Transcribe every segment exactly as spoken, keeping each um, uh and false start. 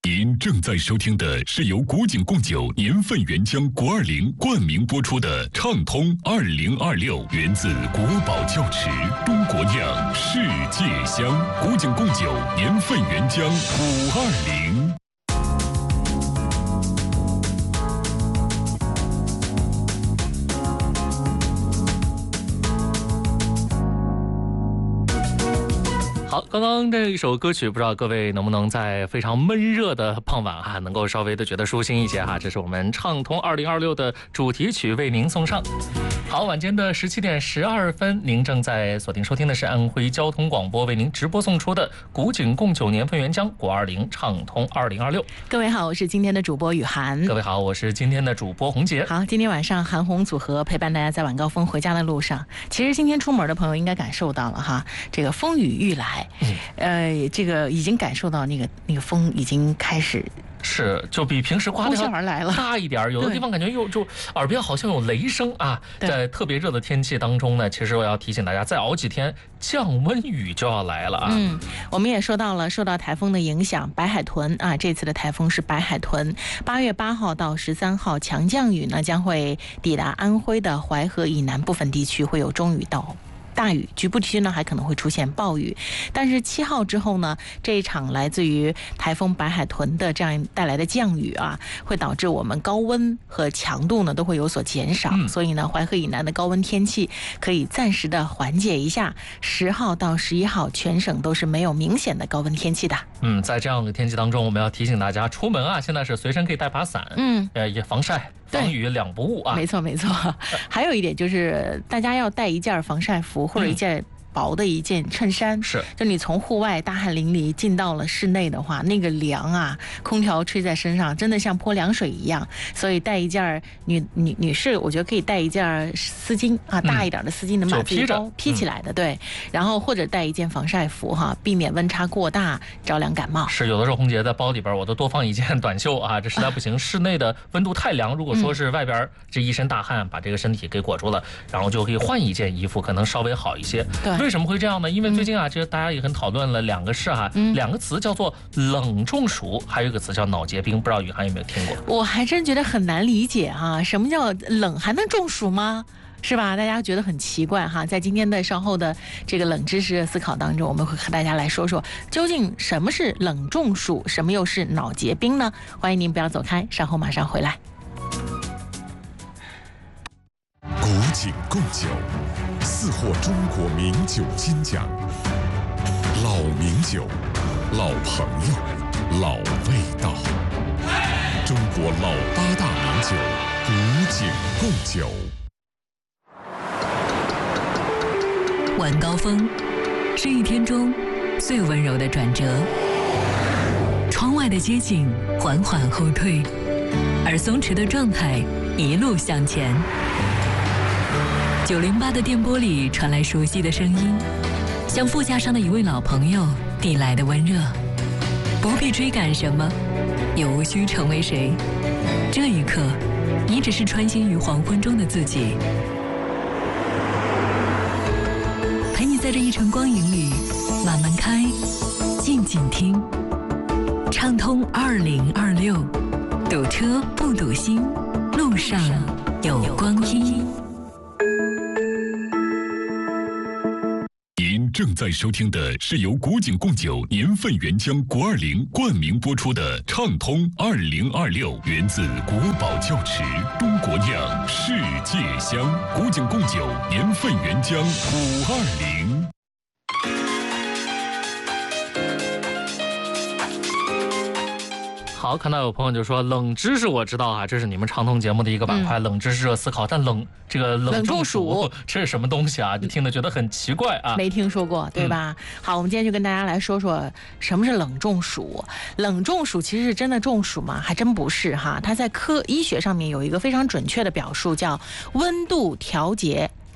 您正在收听的是由古井贡酒年份原浆国二零冠名播出的畅通二零二六，源自国宝窖池，中国酿，世界香。古井贡酒年份原浆五二零。 好，刚刚这一首歌曲，不知道各位能不能在非常闷热的傍晚哈，能够稍微的觉得舒心一些哈。这是我们畅通二零二六的主题曲为您送上。好，晚间的十七点十二分，您正在锁定收听的是安徽交通广播为您直播送出的古井贡酒年份原浆国二零畅通二零二六。 各位好，我是今天的主播雨涵。 各位好，我是今天的主播洪杰。 好，今天晚上韩红组合陪伴大家在晚高峰回家的路上。其实今天出门的朋友应该感受到了哈，这个风雨欲来。嗯，呃，这个已经感受到那个那个风已经开始。 是，就比平时刮的而来了大一点，有的地方感觉又就耳边好像有雷声啊。在特别热的天气当中呢，其实我要提醒大家，再熬几天，降温雨就要来了啊。 嗯，我们也说到了，受到台风的影响，白海豚啊，这次的台风是白海豚，八月八号到十三号，强降雨呢将会抵达安徽的淮河以南部分地区，会有中雨到大雨，局部地区呢还可能会出现暴雨。但是七号之后呢，这一场来自于台风白海豚的这样带来的降雨啊，会导致我们高温和强度呢都会有所减少，嗯、所以呢淮河以南的高温天气可以暂时的缓解一下。十号到十一号全省都是没有明显的高温天气的。 嗯，在这样的天气当中，我们要提醒大家出门啊，现在是随身可以带把伞，嗯，呃也防晒。防雨两不误啊！ 没错没错，还有一点就是大家要带一件防晒服或者一件薄的一件衬衫。是，就你从户外大汗淋漓进到了室内的话，那个凉啊，空调吹在身上真的像泼凉水一样。所以带一件女女女士，我觉得可以带一件丝巾啊，大一点的丝巾能把自己包披起来的，对。然后或者带一件防晒服哈，避免温差过大着凉感冒。 是，有的时候红姐在包里边我都多放一件短袖啊，这实在不行，室内的温度太凉，如果说是外边这一身大汗把这个身体给裹住了，然后就可以换一件衣服，可能稍微好一些。对。为什么会这样呢？因为最近啊，其实大家也很讨论了两个事哈，嗯、两个词叫做冷中暑，还有一个词叫脑结冰，不知道雨涵有没有听过？ 我还真觉得很难理解哈，什么叫冷还能中暑吗？是吧？大家觉得很奇怪哈。在今天的稍后的这个冷知识思考当中，我们会和大家来说说，究竟什么是冷中暑，什么又是脑结冰呢？欢迎您不要走开，稍后马上回来。 古井贡酒，四获中国名酒金奖，老名酒，老朋友，老味道。中国老八大名酒，古井贡酒。 晚高峰是一天中最温柔的转折，窗外的街景缓缓后退，而松弛的状态一路向前。九零八的电波里传来熟悉的声音，像副驾上的一位老朋友递来的温热。不必追赶什么，也无需成为谁。这一刻，你只是穿行于黄昏中的自己，陪你在这一程光影里慢慢开，静静听。畅通二零二六，堵车不堵心，路上有光阴。 您正在收听的是由古井贡酒年份原浆国二零冠名播出的畅通二零二六，源自国宝窖池，中国酿，世界香。古井贡酒年份原浆五二零。 好，看到有朋友就说冷知识我知道啊，这是你们畅通节目的一个板块，嗯、冷知识热思考。但冷这个冷中暑这是什么东西啊？就听得觉得很奇怪啊， 没听说过，对吧？嗯、好，我们今天就跟大家来说说什么是冷中暑。冷中暑其实是真的中暑吗？还真不是哈。它在科医学上面有一个非常准确的表述，叫温度调节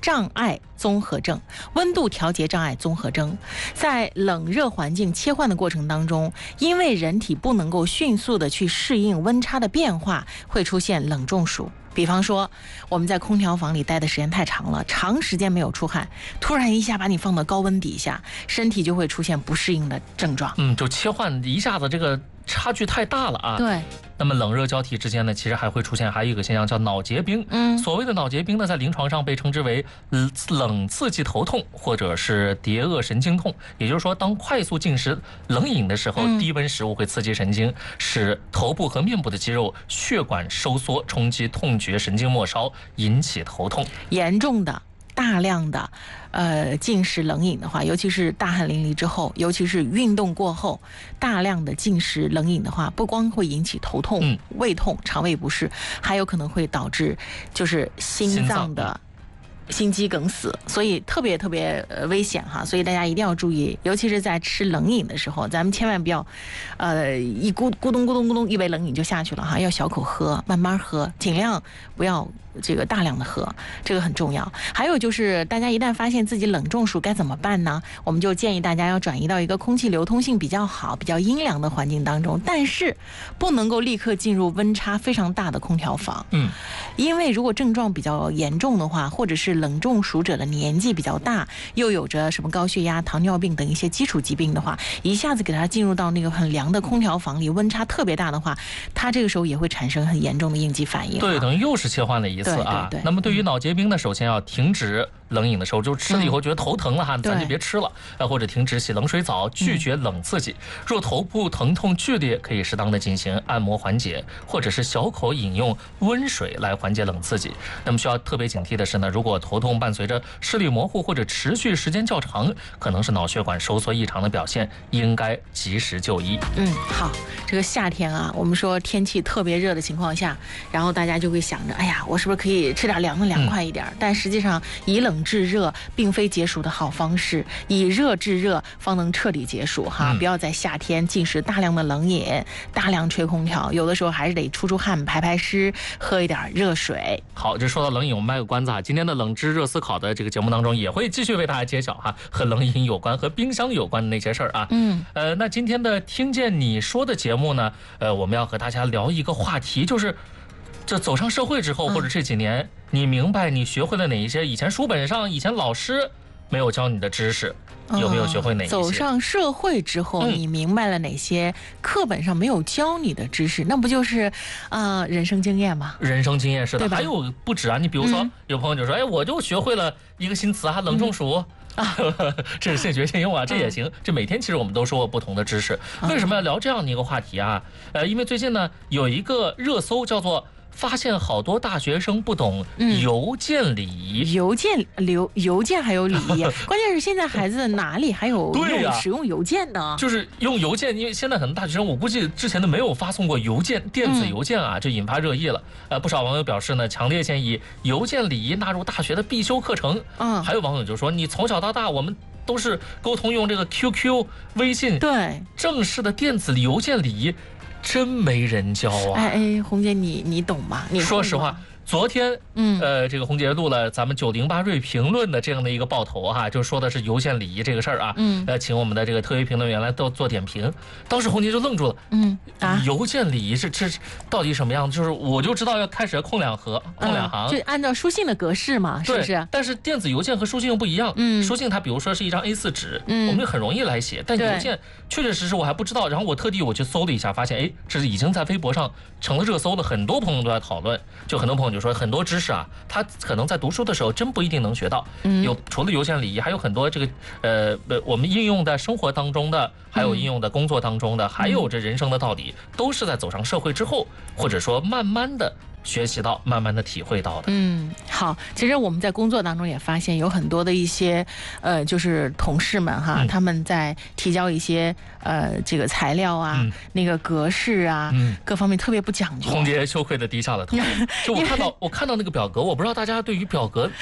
障碍综合症、温度调节障碍综合征。在冷热环境切换的过程当中，因为人体不能够迅速的去适应温差的变化，会出现冷中暑。比方说我们在空调房里待的时间太长了，长时间没有出汗，突然一下把你放到高温底下，身体就会出现不适应的症状。 嗯，就切换一下子这个差距太大了啊。 对。 那么冷热交替之间呢，其实还会出现还有一个现象叫脑结冰。嗯，所谓的脑结冰呢，在临床上被称之为冷刺激头痛或者是蝶萼神经痛。也就是说，当快速进食冷饮的时候，低温食物会刺激神经，使头部和面部的肌肉、血管收缩，冲击痛觉神经末梢，引起头痛。 严重的。大量的呃进食冷饮的话，尤其是大汗淋漓之后，尤其是运动过后，大量的进食冷饮的话，不光会引起头痛、嗯、胃痛、肠胃不适，还有可能会导致就是心脏的心肌梗死，所以特别特别危险哈，所以大家一定要注意，尤其是在吃冷饮的时候，咱们千万不要，呃，一咕咕咚咕咚咕咚一杯冷饮就下去了哈，要小口喝，慢慢喝，尽量不要这个大量的喝，这个很重要。还有就是大家一旦发现自己冷中暑该怎么办呢？我们就建议大家要转移到一个空气流通性比较好、比较阴凉的环境当中，但是不能够立刻进入温差非常大的空调房。嗯，因为如果症状比较严重的话，或者是冷中暑者的年纪比较大，又有着什么高血压、糖尿病等一些基础疾病的话，一下子给他进入到那个很凉的空调房里，温差特别大的话，他这个时候也会产生很严重的应激反应。 对，等于又是切换了一次啊。 对对对。 那么对于脑结冰呢，首先要停止冷饮的时候，就吃了以后觉得头疼了哈，咱就别吃了，呃，或者停止洗冷水澡，拒绝冷刺激。若头部疼痛剧烈，可以适当的进行按摩缓解，或者是小口饮用温水来缓解冷刺激。那么需要特别警惕的是呢，如果头痛伴随着视力模糊或者持续时间较长，可能是脑血管收缩异常的表现，应该及时就医。 嗯，好，这个夏天啊，我们说天气特别热的情况下，然后大家就会想着，哎呀，我是不是可以吃点凉的凉快一点？嗯、但实际上以冷制热并非解暑的好方式，以热制热方能彻底解暑哈！嗯、不要在夏天进食大量的冷饮，大量吹空调，有的时候还是得出出汗、排排湿，喝一点热水。 好，这说到冷饮，我们卖个关子啊，今天的冷知热思考的这个节目当中，也会继续为大家揭晓哈和冷饮有关、和冰箱有关的那些事儿啊。嗯，呃，那今天的听见你说的节目呢，呃，我们要和大家聊一个话题，就是这走上社会之后，或者这几年。嗯，你明白你学会了哪一些以前书本上以前老师没有教你的知识，有没有学会哪一些？ 走上社会之后，嗯、你明白了哪些课本上没有教你的知识？那不就是呃人生经验吗？ 人生经验是的，还有不止啊！你比如说，嗯、有朋友就说：“哎，我就学会了一个新词啊，冷中暑。嗯”啊，这是现学现用啊，这也行。嗯、这每天其实我们都说不同的知识。为什么要聊这样的一个话题啊？呃，因为最近呢有一个热搜叫做。发现好多大学生不懂邮件礼仪， 嗯、邮件邮邮件还有礼仪，关键是现在孩子哪里还有用使用邮件呢？ 就是用邮件，因为现在很多大学生，我估计之前都没有发送过邮件，电子邮件啊，这引发热议了。呃，不少网友表示呢，强烈建议邮件礼仪纳入大学的必修课程。嗯，还有网友就说，你从小到大我们都是沟通用这个 Q Q、微信， 对， 正式的电子邮件礼仪。真没人教啊！ 哎哎，红姐，你你懂吗？你说实话，昨天，嗯，呃，这个红姐录了咱们九零八瑞评论的这样的一个报头哈、啊，就说的是邮件礼仪这个事儿啊，嗯，呃，请我们的这个特约评论员来做做点评。当时红姐就愣住了，嗯啊，邮件礼仪是这到底什么样子？就是我就知道要开始空两行，空两行， 嗯、就按照书信的格式嘛，是不是？ 但是电子邮件和书信又不一样，嗯，书信它比如说是一张 A 四 纸，嗯，我们就很容易来写，但邮件确确实实我还不知道，然后我特地我去搜了一下，发现哎，这已经在微博上成了热搜了，很多朋友都在讨论，就很多朋友就说很多知识啊，他可能在读书的时候真不一定能学到，嗯，有除了邮件礼仪，还有很多这个呃呃我们应用在生活当中的，还有应用在工作当中的，嗯、还有这人生的道理，都是在走上社会之后，或者说慢慢的学习到，慢慢的体会到的。 嗯，好，其实我们在工作当中也发现有很多的一些呃，就是同事们哈，嗯、他们在提交一些呃这个材料啊，嗯、那个格式啊，嗯、各方面特别不讲究。 红姐羞愧的低下了头。就我看到我看到那个表格，我不知道大家对于表格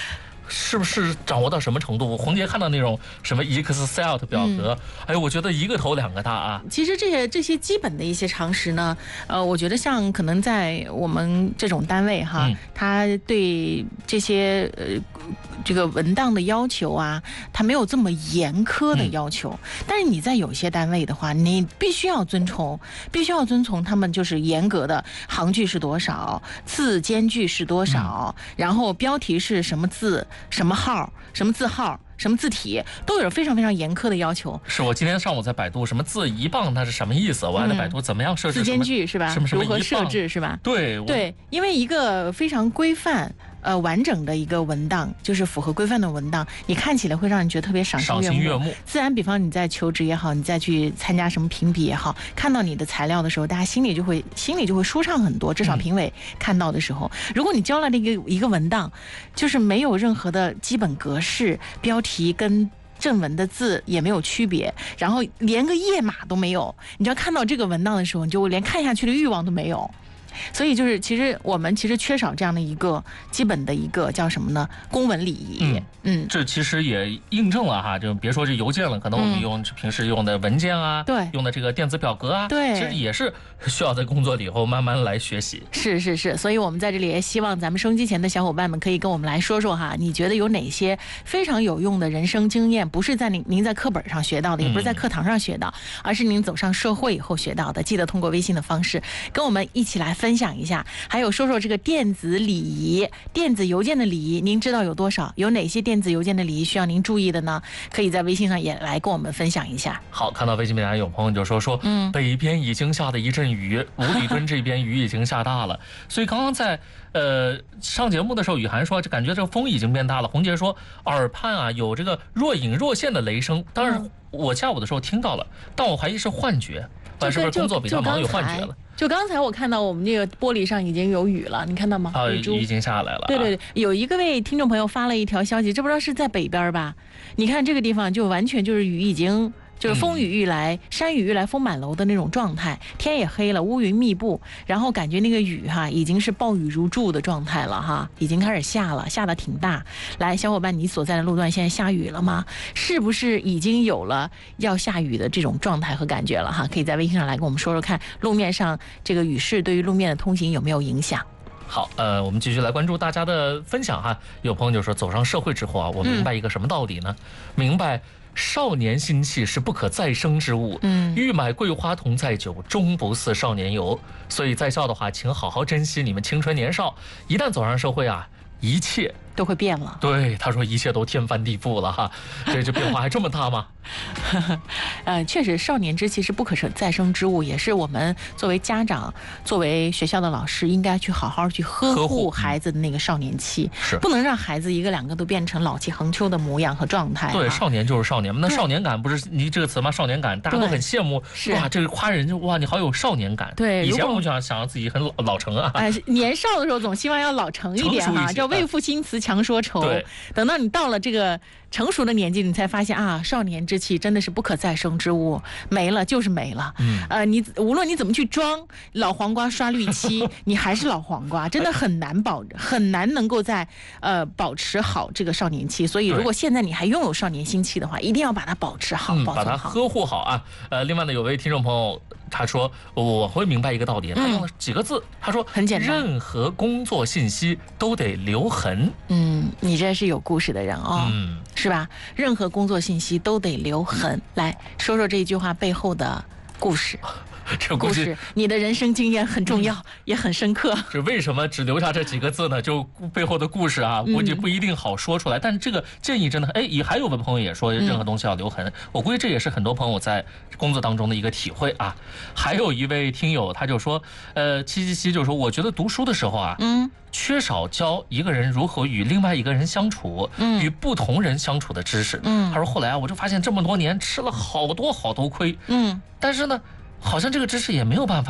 是不是掌握到什么程度？红杰看到那种什么 Excel 的表格，嗯、哎，我觉得一个头两个大啊。 其实这些这些基本的一些常识呢，呃，我觉得像可能在我们这种单位哈，嗯、他对这些呃这个文档的要求啊，他没有这么严苛的要求。嗯、但是你在有些单位的话，你必须要遵从，必须要遵从他们就是严格的行距是多少，字间距是多少，嗯、然后标题是什么字。什么号、什么字号、什么字体，都有非常非常严苛的要求。 是我今天上午在百度什么字一磅它是什么意思，我还在百度怎么样设置字间距是吧？ 什么什么如何设置是吧？ 对对，因为一个非常规范。呃，完整的一个文档，就是符合规范的文档，你看起来会让人觉得特别赏心悦目。 悦目自然，比方你在求职也好，你再去参加什么评比也好，看到你的材料的时候，大家心里就会心里就会舒畅很多。至少评委看到的时候，嗯、如果你交了那个一个文档，就是没有任何的基本格式，标题跟正文的字也没有区别，然后连个页码都没有，你就要看到这个文档的时候，你就连看下去的欲望都没有。所以就是，其实我们其实缺少这样的一个基本的一个叫什么呢？公文礼仪。 嗯嗯，这其实也印证了哈，就别说是邮件了，可能我们用平时用的文件啊， 对、嗯， 用的这个电子表格啊， 对， 其实也是需要在工作以后慢慢来学习。 是是是，所以我们在这里也希望咱们收音机前的小伙伴们可以跟我们来说说哈，你觉得有哪些非常有用的人生经验，不是在您您在课本上学到的，也不是在课堂上学到，嗯、而是您走上社会以后学到的。记得通过微信的方式跟我们一起来分享一下。还有说说这个电子礼仪，电子邮件的礼仪，您知道有多少？有哪些电子邮件的礼仪需要您注意的呢？可以在微信上也来跟我们分享一下。 好，看到微信平台有朋友就说说，嗯，北边已经下了一阵雨，五里墩这边雨已经下大了，所以刚刚在呃上节目的时候，雨涵说，就感觉这个风已经变大了。红杰说，耳畔啊有这个若隐若现的雷声，当然我下午的时候听到了，但我怀疑是幻觉，但是不是工作比较忙有幻觉了？ 就刚才我看到我们这个玻璃上已经有雨了，你看到吗？ 啊，已经下来了。 对对对，有一个位听众朋友发了一条消息，这不知道是在北边吧？你看这个地方就完全就是雨已经。就是风雨欲来、山雨欲来风满楼的那种状态，天也黑了，乌云密布，然后感觉那个雨哈已经是暴雨如注的状态了哈，已经开始下了，下得挺大。来，小伙伴，你所在的路段现在下雨了吗？是不是已经有了要下雨的这种状态和感觉了哈？可以在微信上来跟我们说说看，路面上这个雨势对于路面的通行有没有影响？ 好，呃，我们继续来关注大家的分享哈。有朋友就说，走上社会之后啊，我明白一个什么道理呢？嗯、明白。少年心气是不可再生之物，嗯，欲买桂花同载酒，终不似少年游。所以在校的话，请好好珍惜你们青春年少。一旦走上社会啊，一切都会变了。 对，他说一切都天翻地覆了哈，这这变化还这么大吗？ 呃，确实，少年之气是不可再生之物，也是我们作为家长、作为学校的老师，应该去好好去呵护孩子的那个少年期， 是不能让孩子一个两个都变成老气横秋的模样和状态。 对，少年就是少年嘛，那少年感不是你这个词吗？少年感，大家都很羡慕，哇，这个夸人就哇，你好有少年感。 对， 以前我们想想让自己很老老成啊， 哎，年少的时候总希望要老成一点哈，叫为赋新词强说愁。 对， 等到你到了这个成熟的年纪，你才发现啊，少年之气真的是不可再生之物，没了就是没了。嗯，呃，你无论你怎么去装老黄瓜刷绿漆，你还是老黄瓜，真的很难保，很难能够在呃保持好这个少年期。所以，如果现在你还拥有少年心气的话，一定要把它保持好， 嗯、 保存好， 把它呵护好啊。呃，另外呢，有位听众朋友他说，我会明白一个道理，他用了几个字，他说很简单， 任何工作信息都得留痕。 嗯，你这是有故事的人哦。嗯。是吧？任何工作信息都得留痕。来说说这一句话背后的故事。 这故事， 你的人生经验很重要，嗯、也很深刻。 是为什么只留下这几个字呢？就背后的故事啊，估计不一定好说出来。嗯、但是这个建议真的，哎，也还有位朋友也说，任何东西要留痕。嗯、我估计这也是很多朋友在工作当中的一个体会啊。还有一位听友他就说，呃，七七七就说，我觉得读书的时候啊，嗯。缺少教一个人如何与另外一个人相处，嗯，与不同人相处的知识。嗯，他说后来啊，我就发现这么多年吃了好多好多亏，嗯，但是呢，好像这个知识也没有办法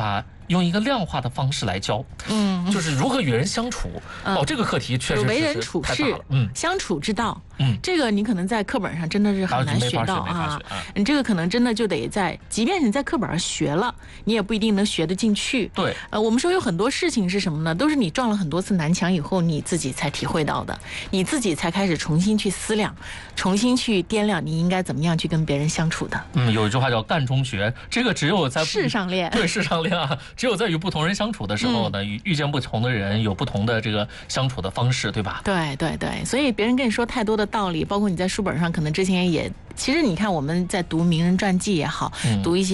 用一个量化的方式来教，嗯，就是如何与人相处。嗯、哦，这个课题确实是为人处事，嗯，相处之道， 嗯， 这个你可能在课本上真的是很难学到啊。你这个可能真的就得在，即便是你在课本上学了，你也不一定能学得进去。 对， 呃，我们说有很多事情是什么呢？都是你撞了很多次南墙以后，你自己才体会到的，你自己才开始重新去思量，重新去掂量你应该怎么样去跟别人相处的。 嗯，有一句话叫干中学，这个只有在世上练， 对，世上练啊，只有在与不同人相处的时候呢，遇、嗯、遇见不同的人，有不同的这个相处的方式，对吧？ 对对对，所以别人跟你说太多的道理，包括你在书本上可能之前也，其实你看我们在读名人传记也好，嗯、读一些。